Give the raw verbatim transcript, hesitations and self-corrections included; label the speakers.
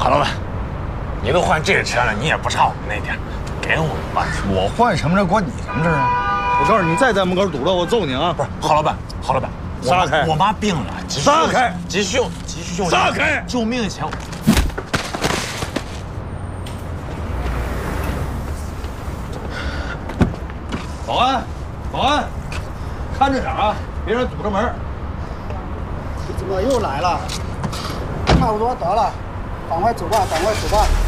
Speaker 1: 郝老板，你都换这车了，你也不差我们那点，给我们吧。
Speaker 2: 我换什么车关你什么事啊？
Speaker 3: 我告诉你，再在门口堵了，我揍你啊！
Speaker 1: 不是，郝老板，郝老板，
Speaker 3: 撒开！
Speaker 1: 我妈病了，急需
Speaker 3: 撒开！
Speaker 1: 急需用急需用
Speaker 3: 撒开！
Speaker 1: 救命的钱。
Speaker 3: 保安，保安，看着点啊，别让堵着门。
Speaker 4: 怎么又来了？差不多得了，赶快走吧，赶快走吧。